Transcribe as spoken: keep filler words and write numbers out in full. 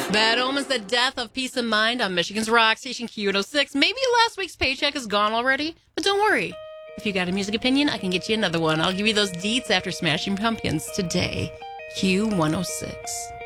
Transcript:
Bad Omens, the death of peace of mind on Michigan's rock station Q one oh six. Maybe last week's paycheck is gone already, but don't worry. If you got a music opinion, I can get you another one. I'll give you those deets after Smashing Pumpkins today. Q one oh six.